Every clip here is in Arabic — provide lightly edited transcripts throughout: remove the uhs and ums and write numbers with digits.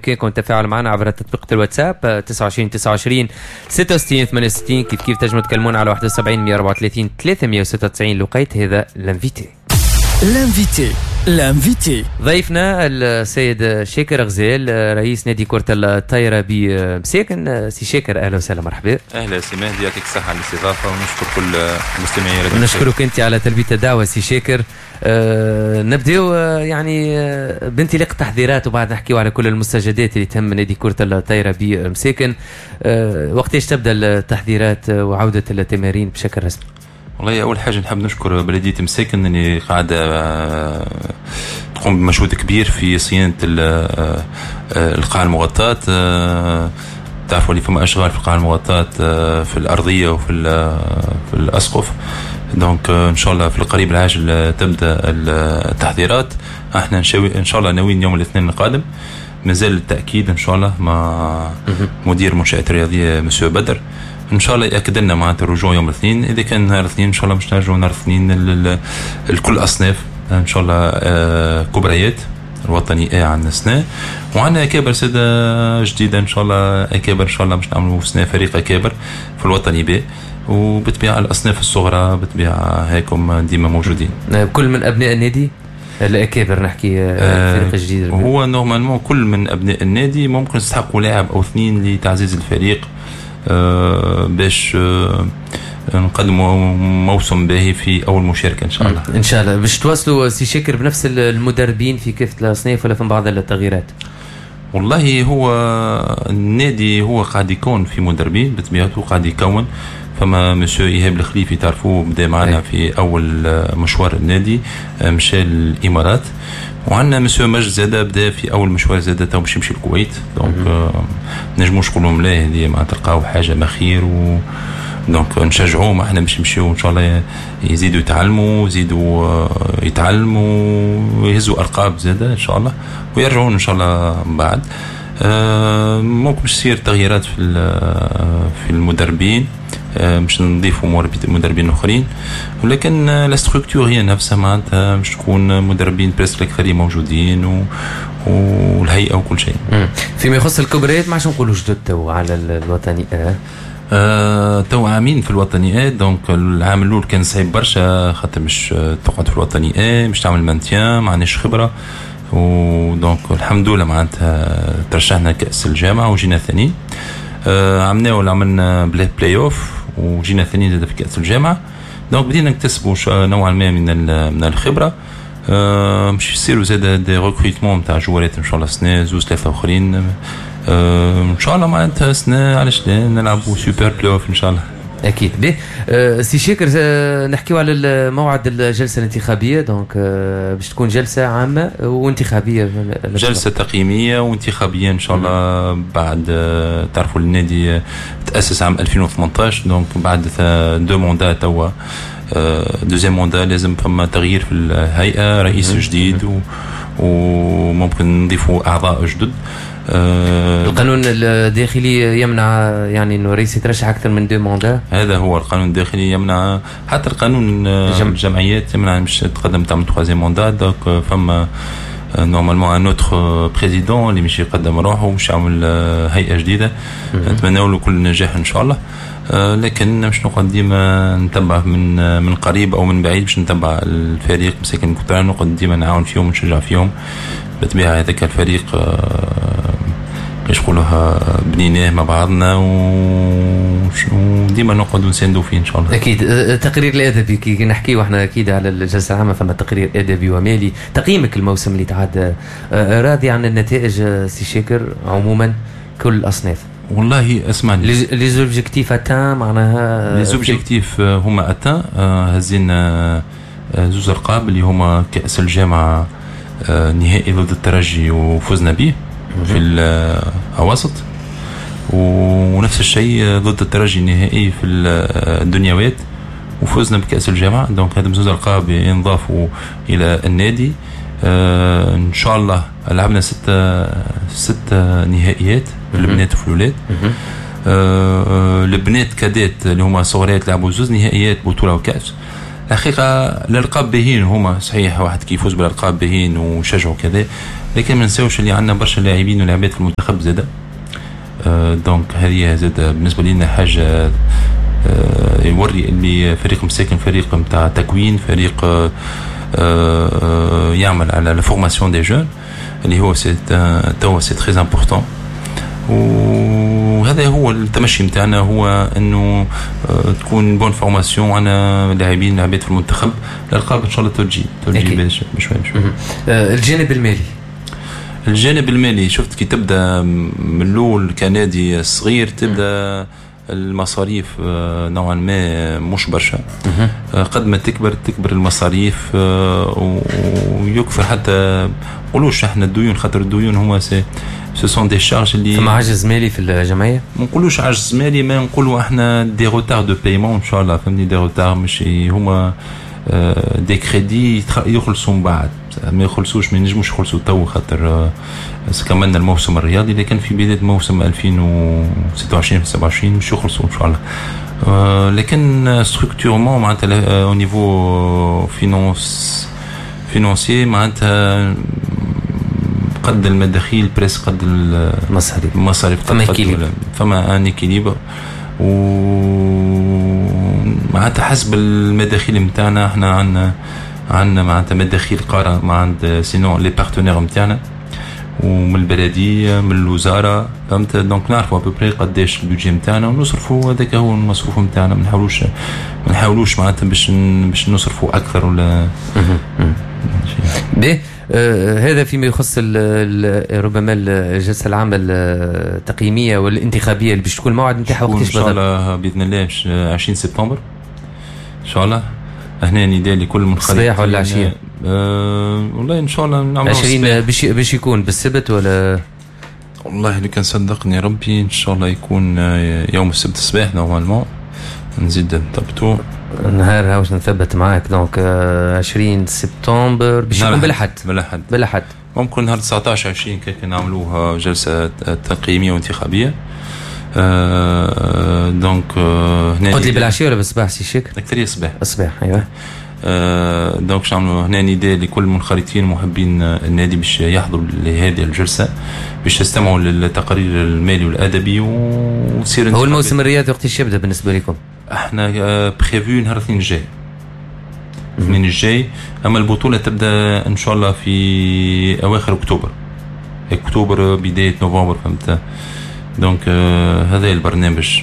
بإمكانكم التفاعل معنا عبر تطبيق الواتساب 29 29 66 68. كيف تنجموا تكلمونا على 71 134 396. لقيت هذا لانفيتي ضيفنا السيد شاكر غزال رئيس نادي كرة الطايرة بمساكن. سي شاكر اهلا وسهلا مرحبا. اهلا سي مهدي يعطيك الصحة على الاستضافة ونشكر كل مستمعي راديو. نشكرك انت على تلبية الدعوة سي شاكر. نبداو يعني بانطلاق التحضيرات وبعد نحكيو على كل المستجدات اللي تهم نادي كرة الطايرة بمساكن. وقتاش تبدا التحضيرات وعودة التمارين بشكل رسمي؟ والله أول حاجة نحب نشكر بلدية مساكن اللي قاعدة تقوم بمجهود كبير في صيانة القاعة المغطاة. تعرفوا اللي فما أشغال في القاعة المغطاة في الأرضية وفي الأسقف. دونك إن شاء الله في القريب العاجل تبدأ التحضيرات. احنا إن شاء الله ناويين يوم الاثنين القادم. مازال التأكيد إن شاء الله مع مدير منشآت رياضية مسيو بدر ان شاء الله ياكد لنا معناتها الرجوع يوم الاثنين. اذا كان نهار الاثنين ان شاء الله مش نرجعوا نهار الاثنين الكل اصناف ان شاء الله. كبريات الوطني عندنا سنه وعندنا اكابر ساده جديده ان شاء الله. اكابر ان شاء الله مش نعملوا سنه فريق اكابر في الوطني ب وبتبيع الاصناف الصغرى بتبيع هيكم ديما موجودين. كل من ابناء النادي الأكابر نحكي فريق جديد. هو نورمالمون كل من ابناء النادي ممكن يستحقوا لاعب او اثنين لتعزيز الفريق باش نقدموا موسم باهي في اول مشاركه ان شاء الله. ان شاء الله باش تواصلوا سي شاكر بنفس المدربين في كافه الاصناف ولا في بعض التغييرات؟ والله هو النادي هو قاعد يكون في مدربين بطبيعته قاعد يكون. فما مسيو إيهاب الخليفي تعرفوه بدا معنا في اول مشوار النادي مشى الامارات. وعندنا مسيو مجد زاده بدا في اول مشوار زاده تو باش يمشي الكويت. دونك نجموا نقولوا ملاه هذه ما تلقاو حاجه بخير دونك نشجعوهم احنا باش يمشيو ان شاء الله يزيدوا يتعلموا ويهزوا القاب زاده ان شاء الله ويرجعون ان شاء الله بعد. ممكن باش تصير تغييرات في المدربين مش نضيفوا مدربين اخرين ولكن لا ستركتور هي نفسها معناتها مش تكون مدربين بريسك الاكثريه موجودين والهيئه وكل شيء. فيما يخص الكبريات ما عادش نقولوا جدد تو على الوطني تو عامين في الوطني دونك العام الاول كان صعيب برشا خاطر مش تقعد في الوطني مش تعمل مانتيان ما عندناش خبره ودونك الحمد لله معناتها ترشحنا كأس الجامعة وجينا ثاني. عملنا بلاي اوف وجينا ثاني زاد في كأس الجامعة. دونك بدينا نكتسبوا نوعا ما من الخبرة. مش يصيروا زاد دي ريكروتمون تاع جوارات ان شاء الله سنة زوز ثلاثة اخرين ان شاء الله معناتها سنة علاش لا نلعبوا سوبر بلاي اوف ان شاء الله. اكيد به. سي شاكر نحكيو على موعد الجلسه الانتخابيه. دونك باش تكون جلسه عامه وانتخابيه. جلسه تقييميه وانتخابيه ان شاء الله. بعد تعرفوا النادي تاسس عام 2018 دونك بعد دو موندا توا دوزيام موندا لازم فما تغيير في الهيئه رئيس جديد وممكن نضيفوا اعضاء جدد. القانون الداخلي يمنع يعني انه الرئيس يترشح اكثر من دو موندا. هذا هو القانون الداخلي يمنع. حتى القانون الجمعيات يمنع مش تقدم تعمل 3 موندا. دونك فما نورمالمون ان اوتر بريزيدون اللي مش يقدم روحه مش يعمل هيئه جديده. نتمنى له كل نجاح ان شاء الله. لكن مش نقعد ديما نتبع من قريب او من بعيد باش نتبع الفريق مساكن كنت نقعد ديما نعاون فيهم ونشجع فيهم. بالطبيعه هذاك الفريق كيش نقولوها بنيناه مع بعضنا وديما نقعد ونساندوا فيه ان شاء الله. اكيد. التقرير الادبي كي نحكيو احنا اكيد على الجلسه العامه فما تقرير ادبي ومالي. تقييمك الموسم اللي تعدى راضي عن النتائج سي شاكر عموما كل الاصناف؟ والله اسمعني لي زوبجيكتيف اتان معناها لي زوبجيكتيف هما اتان. هزينا زوز القاب اللي هما كأس الجامعة نهائي ضد الترجي وفزنا به في الأواسط ونفس الشيء ضد الترجي نهائي في الدنيوات وفزنا بكأس الجامعة. دونك هذا زوز القاب ينضافوا إلى النادي. ان شاء الله لعبنا 6 نهائيات في البنات وفي الولاد. البنات كادات اللي هما صغيرات لعبوا 2 نهائيات بطولة وكأس. الحقيقة الألقاب باهين هما صحيح واحد كيفوز بالألقاب باهين وشجعوا كذا لكن ما نساوش اللي عندنا برشا لاعبين ولاعبات في المنتخب زاده. دونك هذه زاده بالنسبه لنا حاجه يوري اللي فريق مساكن فريق نتاع تكوين، فريق يعمل على لا فورماسيون دي جون اللي هو سي تري امبورطون. وهذا هو التمشي نتاعنا، هو انه تكون بون فورماسيون. انا لاعبين لاعبات في المنتخب، الالقاب ان شاء الله تجي بشوي. الجانب المالي، الجانب المالي شفت كي تبدا من الاول كنادي صغير تبدا المصاريف نوعا ما مش برشا. قد ما تكبر المصاريف ويكثر حتى نقولوش احنا الديون، خاطر الديون هما سو سون دي شارج اللي فما عجز مالي في الجمعيه. ما نقولوش عجز مالي، ما نقولوا احنا دي روتار دو بايمون ان شاء الله، فهمني، دي روتار مش هما دي كريدي يخلصوا من بعد، ما يخلصوش، ما ينجموش يخلصوا تو، خاطر كملنا الموسم الرياضي، لكن في بداية موسم 2026 27 مش يخلصوا ان شاء الله. لكن ستركتورمون معناتها او نيفو فينانسي معناتها قد المداخيل بريس قد المصاريف فما ان اكيليبر. و معناتها حسب المداخيل نتاعنا احنا عندنا معناتها مداخيل قارة مع عند سينو لي بارتنير نتاعنا ومن البلدية من الوزارة، فهمت. دونك نعرفوا ابوبري قداش البيجي نتاعنا ونصرفوا، هذاك هو المصروف نتاعنا. ما نحاولوش معناتها باش نصرفوا اكثر ولا باهي. هذا فيما يخص ربما الجلسة العامة التقييمية والانتخابية اللي باش تكون الموعد نتاعها وقتاش ان شاء الله باذن الله 20 سبتمبر ان شاء الله. هنا نداء لكل المنخرطين. صباح ولا عشية؟ والله ان شاء الله نعمل 20 باش يكون بالسبت ولا؟ والله اللي كان صدقني ربي ان شاء الله يكون يوم السبت الصباح نورمالمون. نزيد نثبتوا نهار هاوش نثبت معاك. دونك 20 سبتمبر باش يكون بالأحد. ممكن نهار 19 20 كيف نعملوها جلسة تقييمية وانتخابية. دونك هنا قلت لي بالعشية ولا بالصباح سي شكر؟ أكثر الصباح أيوة. دونك نعملوا هنا نداء لكل المنخرطين محبين النادي باش يحضروا لهذه الجلسة باش يستمعوا للتقارير المالي والأدبي وتصير. هو الموسم الرياضي وقتاش يبدأ بالنسبة لكم؟ احنا بريفو نهار الاثنين الجاي. اما البطولة تبدأ ان شاء الله في اواخر اكتوبر بداية نوفمبر، فهمت. دونك هذا البرنامج.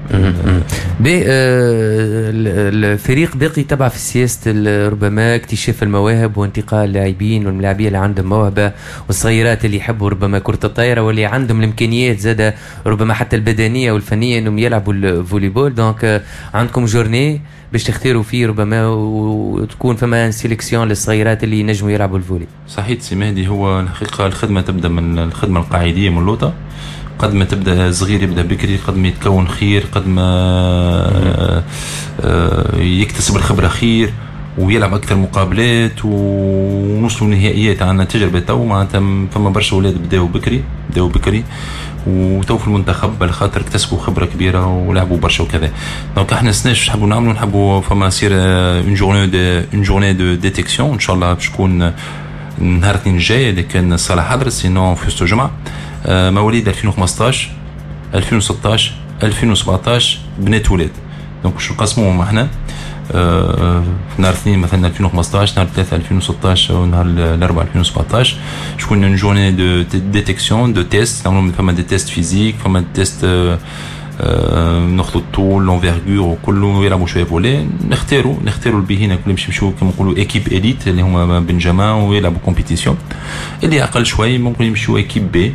الفريق باقي تبع في سياسة ربما اكتشاف المواهب وانتقاء اللاعبين والملاعبية اللي عندهم موهبة والصغيرات اللي يحبوا ربما كرة الطائرة واللي عندهم الامكانيات زادة ربما حتى البدنية والفنية انهم يلعبوا الفوليبول. دونك عندكم جورني باش تختاروا فيه ربما وتكون فما سيليكسيون للصغيرات اللي ينجموا يلعبوا الفولي. صحيح سي مهدي. هو الحقيقة الخدمة تبدأ من الخدمة القاعدية من اللوطة. قد ما تبدا صغير يبدا بكري، قد ما يتكون خير، قد ما يكتسب الخبره خير ويلعب اكثر مقابلات ونوصلوا نهائيات. عندنا تجربه تو معناتها فما برشا اولاد بداوا بكري وتو في المنتخب على خاطر اكتسبوا خبره كبيره ولعبوا برشا وكذا. دونك احنا سناش نحبوا نحبوا فما يصير اون جورني دو ديتيكسيون ان شاء الله باش تكون نهار الاثنين الجاي اللي كان الصالة حضر سينو في وسط الجمعة. مواليد 2015 2016 2017 بنات ولاد. دونك باش نقسموهم احنا في نهار اثنين مثلا 2015، نهار ثلاثة 2016 ونهار الأربعة 2017 شكون اون جورني دو ديتيكسيون دو تيست. نعملوا فما دي تيست فيزيك، فما دي تيست ناخذوا الطول لونفيرغور وكله يلعبوا شويه فولي. نختاروا البيهينا كلهم يمشيو كما نقولوا ايكيب اليت اللي هما بنجامان ويلعبوا كومبيتيسيون. اللي اقل شوي ممكن يمشيو ايكيب بي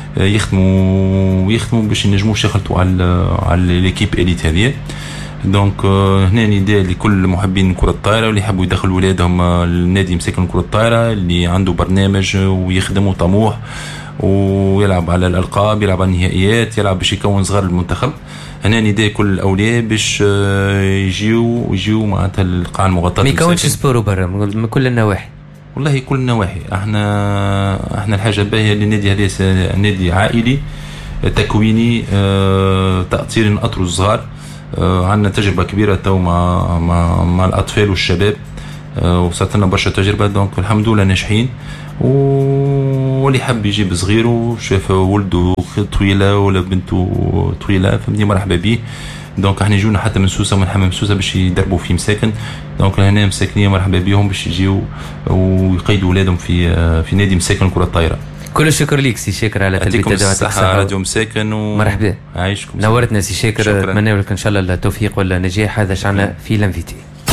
يخدموا باش ينجموش يخلطوا على ليكيب اليت هذه. دونك هنا نداء لكل محبين كرة الطائرة واللي يحبوا يدخلوا ولادهم النادي مساكن كرة الطائرة اللي عنده برنامج ويخدموا طموح ويلعب على الألقاب، يلعب على النهائيات، يلعب باش يكون صغار المنتخب. هنا نداء كل الأولياء باش يجيو معناتها القاعة المغطاة. ما يكونش سبورو برا من كل النواحي. والله كل النواحي. احنا الحاجة الباهية للنادي هذا نادي عائلي تكويني تأثير الأطر الصغار. عندنا تجربة كبيرة تو مع الأطفال والشباب وصلت لنا برشا تجربة. دونك الحمد لله ناجحين واللي حب يجيب صغيره شاف ولده طويله ولا بنته طويله فهمني مرحبا بيه. دونك احنا يجونا حتى من سوسه ومن حمام سوسه باش يدربوا في مساكن. دونك هنا مساكنين مرحبا بيهم باش يجيو ويقيدوا اولادهم في نادي مساكن كره الطايره. كل الشكر ليك سي شاكر على تلبية دعوتك. راديو مساكن مرحبا عايشكم نورتنا سي شاكر. نتمنى لك ان شاء الله التوفيق والنجاح. هذا شعنا في لانفيتي.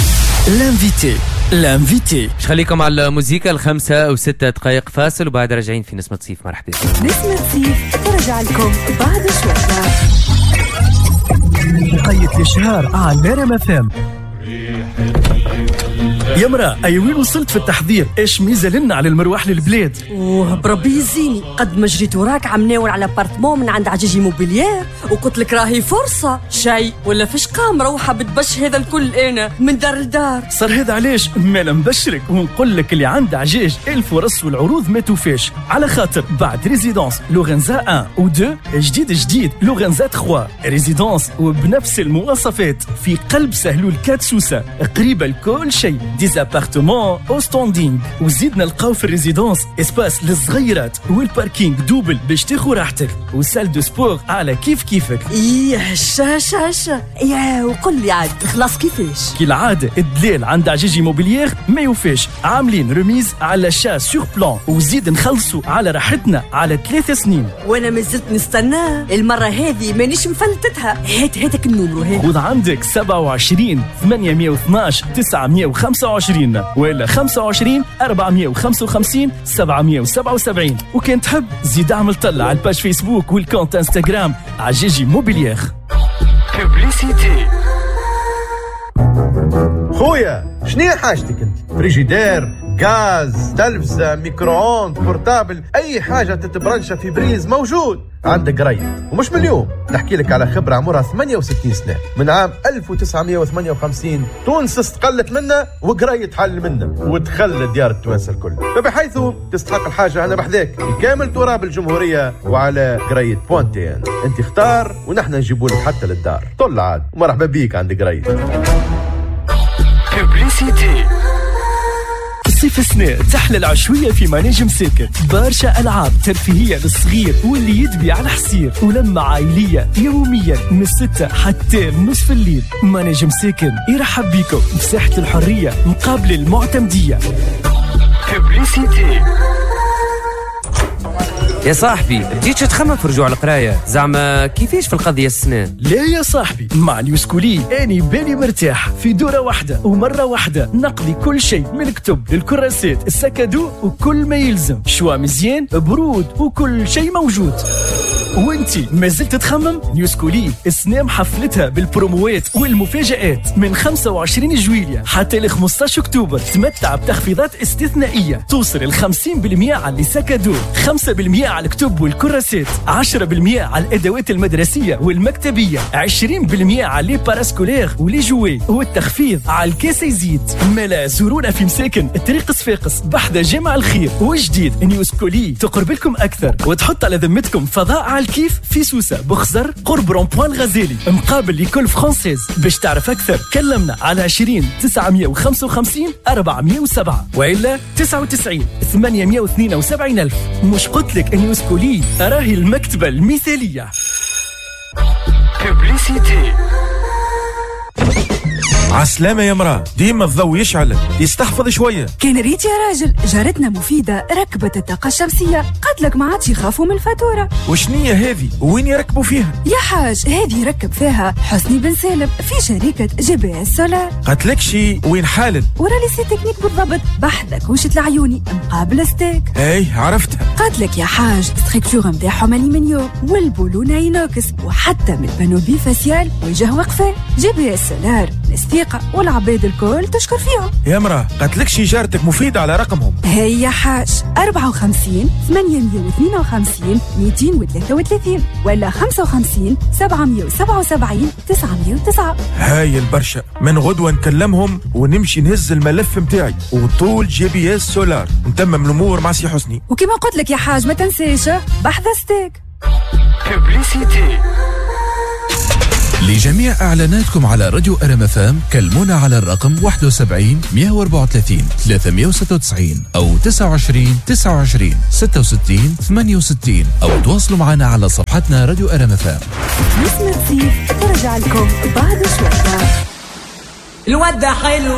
لانفيتي خليكم على الموسيقى 5 أو 6 دقائق فاصل وبعد راجعين في نسمة صيف. مرحبا. نسمة صيف ترجع لكم بعد شوية. بقية الشهر على نرم FM. يا مرا أي وين وصلت في التحضير؟ إيش ميزة لنا على المروح للبلاد؟ بربي يزيني قد ما جريت وراك عم ناول على بارتمون من عند عجيجي موبيليير وقلت لك راهي فرصة شيء ولا فيش قام روحة بتبش هذا الكل أنا من دار لدار. صار هذا علاش ما نبشرك ونقول لك اللي عند عجاج الفرص والعروض ما توفاش على خاطر بعد ريزيدانس لورنزا 1 و 2 جديد لورنزا 3 ريزيدانس وبنفس المواصفات في قلب سهلول 4 سوسة قريبة لكل شيء. ديزابارتمون او ستاندينغ وزيدنا نلقاو في الريزيدانس اسباس للصغيرات والباركينغ دوبل باش تاخو راحتك وسال دو سبور على كيفك. ايه هشا يا وقل لي عاد خلاص كيفاش كي العادة الدلال عند عجيجي موبيليير ما يوفاش. عاملين رميز على شا سور بلان وزيد نخلصوا على راحتنا على 3 سنين. وانا مازلت نستنى المرة هذه مانيش مفلتتها. هاتك النمرو هذا. خذ عندك 27 812 925 ولا 25 455 777 وكان تحب زيد اعمل طلع على الباج فيسبوك والكونت انستغرام عجيجي موبيليير. بوبليسيتي. خويا شنو حاجتك انت؟ فريجيدير، غاز، تلفزة، ميكرووند، بورتابل، اي حاجة تتبرنشة في بريز موجود عندك قريت. ومش من اليوم نحكي لك على خبرة عمرها 68 سنة. من عام 1958 تونس استقلت منا وقريت حل منا وتخلى ديار التوانسة الكل. فبحيث تستحق الحاجة أنا بحذاك بكامل تراب الجمهورية وعلى قريت بوانتين. انت اختار ونحن نجيبوا لك حتى للدار. طل عاد ومرحبا بيك عند قريت. بوبليسيتي. صيف السنة تحلى العشوية في مانيج مساكن. برشا ألعاب ترفيهية للصغير واللي يدبي على حصير ولمة عائلية يوميا من 6 حتى نصف الليل. مانيج مساكن يرحب بيكم بساحة الحرية مقابل المعتمدية. بوبليسيتي. يا صاحبي جيتش تخمم في رجوع القرايه زعما كيفاش في القضيه السنه؟ لا يا صاحبي مع نيوسكولي اني بالي مرتاح في دوره واحده ومره واحده نقضي كل شيء من الكتب للكراسات السكادو وكل ما يلزم. شوا مزيان برود وكل شيء موجود. وانتي ما زلت تخمم؟ نيوسكولي السنة محفلتها بالبروموات والمفاجآت من 25 جويلية حتى ل 15 أكتوبر. تمتع بتخفيضات استثنائية توصل ل 50% على السكادو، 5% على الكتب والكراسات، 10% على الأدوات المدرسية والمكتبية، 20% على لي باراسكولير ولي جوي، والتخفيض على الكاس يزيد. ملا زورونا في مساكن الطريق صفاقس بحذا جامع الخير. وجديد نيوسكولي تقرب لكم أكثر وتحط على ذمتكم فضاء على الكيف في سوسة بخزر قرب رونبوان الغزالي مقابل لكل فرانسيز. باش تعرف أكثر كلمنا على 20 955 407 وإلا 99 872 ألف. مش قلت لك نيوسكولي راهي المكتبة المثالية. بوبليسيتي. عسلامة يا مرا ديما الضوء يشعل يستحفظ شوية. كان ريت يا راجل جارتنا مفيدة ركبت الطاقة الشمسية قالت لك ما عادش يخافوا من الفاتورة. وشنية هذه وين يركبوا فيها؟ يا حاج هذه يركب فيها حسني بن سالم في شركة GPS سولار. قالت لك شي وين حالل؟ ورا لي سي تكنيك بالضبط بحذا كوشة العيوني مقابل ستيك. اي عرفتها. قالت لك يا حاج ستركتور نتاعهم اليمنيوم والبولونة ينوكس وحتى من البانو بيفاسيال وجه وقفة. GPS سولار الثقة والعباد الكل تشكر فيهم. يا مرا قالت لك شي جارتك مفيدة على رقمهم. هيا حاج 54 852 233 ولا 55 777 909. هاي البرشا من غدوة نكلمهم ونمشي نهز الملف متاعي وطول GPS سولار نتمم الأمور مع سي حسني. وكما قلت لك يا حاج ما تنساش بحذا ستيك. بوبليسيتي. لجميع إعلاناتكم على راديو RMFM كلمونا على الرقم 71 134 396 أو 29 29 66 68 أو تواصلوا معنا على صفحتنا راديو RMFM. نسمة سيف ترجع لكم بعد شوية. الواد ده حلو